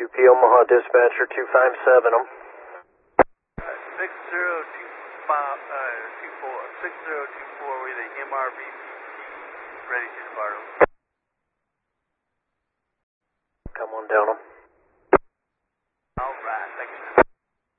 UP Omaha dispatcher 257 them. 6024 with a MRV ready to depart. Come on down them.